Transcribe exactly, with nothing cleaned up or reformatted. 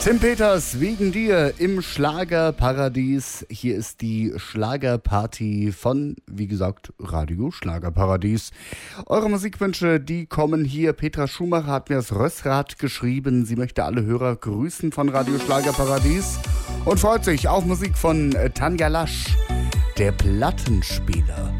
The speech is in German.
Tim Peters, wegen dir im Schlagerparadies. Hier ist die Schlagerparty von, wie gesagt, Radio Schlagerparadies. Eure Musikwünsche, die kommen hier. Petra Schumacher hat mir das Rössrad geschrieben. Sie möchte alle Hörer grüßen von Radio Schlagerparadies und freut sich auf Musik von Tanja Lasch, der Plattenspieler.